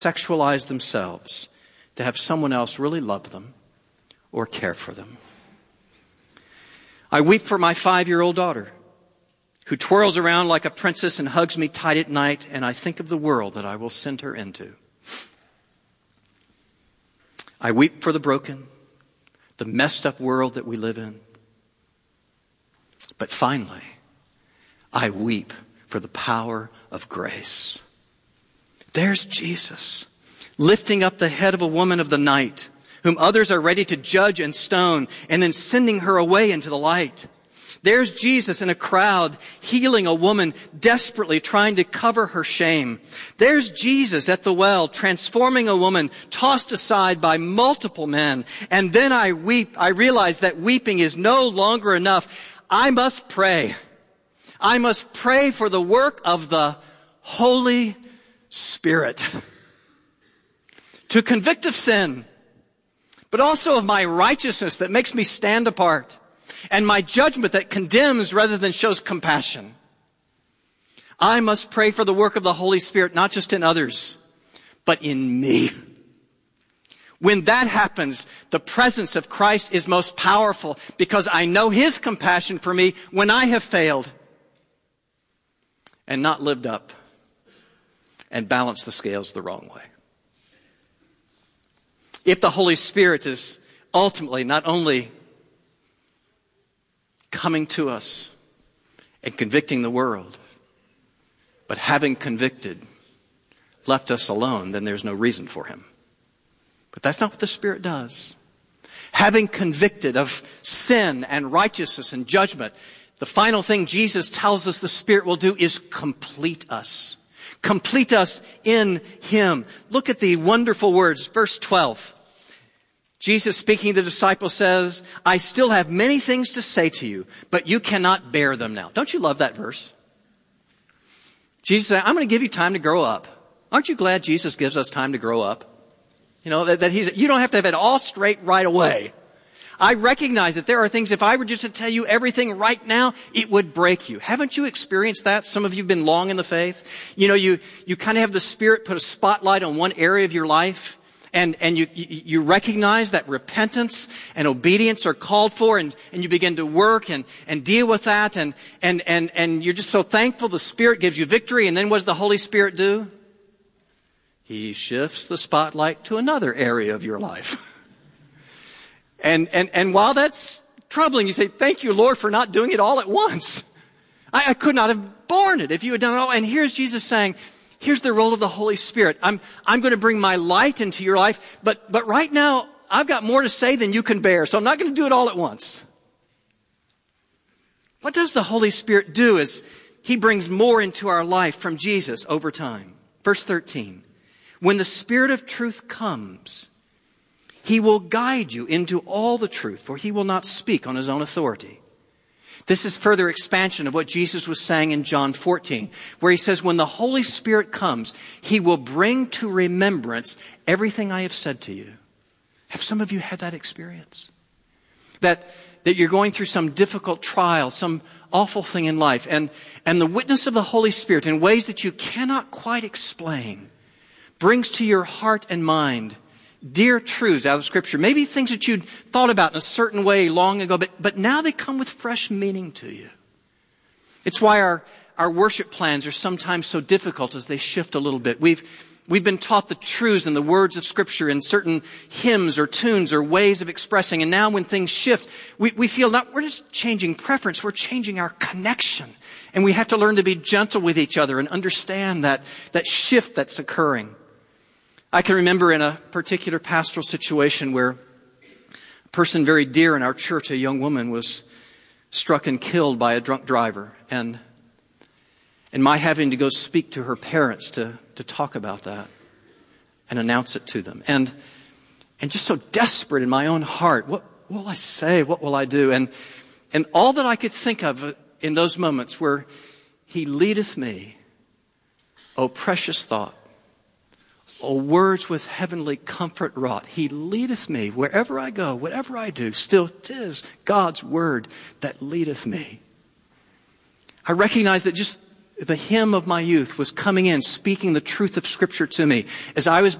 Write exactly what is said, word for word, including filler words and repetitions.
sexualize themselves to have someone else really love them or care for them. I weep for my five-year-old daughter who twirls around like a princess and hugs me tight at night, and I think of the world that I will send her into. I weep for the broken, the messed up world that we live in. But finally, I weep for the power of grace. There's Jesus, lifting up the head of a woman of the night, whom others are ready to judge and stone, and then sending her away into the light. There's Jesus in a crowd, healing a woman desperately trying to cover her shame. There's Jesus at the well, transforming a woman tossed aside by multiple men. And then I weep. I realize that weeping is no longer enough. I must pray. I must pray for the work of the Holy Spirit to convict of sin, but also of my righteousness that makes me stand apart, and my judgment that condemns rather than shows compassion. I must pray for the work of the Holy Spirit, not just in others, but in me. When that happens, the presence of Christ is most powerful because I know His compassion for me when I have failed and not lived up and balanced the scales the wrong way. If the Holy Spirit is ultimately not only coming to us and convicting the world, but having convicted, left us alone, then there's no reason for Him. But that's not what the Spirit does. Having convicted of sin and righteousness and judgment, the final thing Jesus tells us the Spirit will do is complete us. Complete us in Him. Look at the wonderful words, verse twelve. Jesus, speaking to the disciples, says, I still have many things to say to you, but you cannot bear them now. Don't you love that verse? Jesus said, I'm going to give you time to grow up. Aren't you glad Jesus gives us time to grow up? You know, that, that he's, you don't have to have it all straight right away. I recognize that there are things, if I were just to tell you everything right now, it would break you. Haven't you experienced that? Some of you have been long in the faith. You know, you, you kind of have the Spirit put a spotlight on one area of your life. And, and you, you, you recognize that repentance and obedience are called for, and, and you begin to work and, and deal with that, and, and, and, and you're just so thankful the Spirit gives you victory. And then what does the Holy Spirit do? He shifts the spotlight to another area of your life. and, and, and while that's troubling, you say, thank you, Lord, for not doing it all at once. I, I could not have borne it if you had done it all. And here's Jesus saying, here's the role of the Holy Spirit. I'm, I'm going to bring my light into your life, but, but right now I've got more to say than you can bear, so I'm not going to do it all at once. What does the Holy Spirit do as He brings more into our life from Jesus over time? Verse thirteen, when the Spirit of truth comes, He will guide you into all the truth, for He will not speak on His own authority. This is further expansion of what Jesus was saying in John fourteen, where He says, when the Holy Spirit comes, He will bring to remembrance everything I have said to you. Have some of you had that experience? That, that you're going through some difficult trial, some awful thing in life, and, and the witness of the Holy Spirit in ways that you cannot quite explain brings to your heart and mind dear truths out of Scripture, maybe things that you'd thought about in a certain way long ago, but, but now they come with fresh meaning to you. It's why our, our worship plans are sometimes so difficult as they shift a little bit. We've, we've been taught the truths and the words of Scripture in certain hymns or tunes or ways of expressing, and now when things shift, we, we feel not, we're just changing preference, we're changing our connection. And we have to learn to be gentle with each other and understand that, that shift that's occurring. I can remember in a particular pastoral situation where a person very dear in our church, a young woman, was struck and killed by a drunk driver. And, and my having to go speak to her parents to, to talk about that and announce it to them. And, and just so desperate in my own heart, what, what will I say? What will I do? And, and all that I could think of in those moments where He leadeth me, O precious thought, O words with heavenly comfort wrought. He leadeth me wherever I go, whatever I do. Still, 'tis God's word that leadeth me. I recognize that just the hymn of my youth was coming in, speaking the truth of Scripture to me. As I was